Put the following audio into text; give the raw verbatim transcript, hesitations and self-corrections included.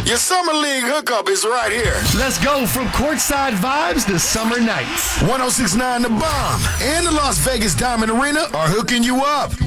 Your Summer League hookup is right here. Let's go from courtside vibes to summer nights. one oh six point nine The Bomb and the Las Vegas Diamond Arena are hooking you up.